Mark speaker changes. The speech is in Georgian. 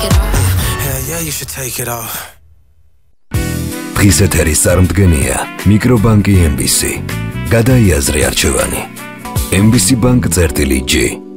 Speaker 1: take it off.
Speaker 2: Yeah, you should take it off.
Speaker 3: დღის ეთერის წარმდგენია მიკრობანკი MBC. გადაიაზრე არჩევანი. MBC Bank წერტილი G.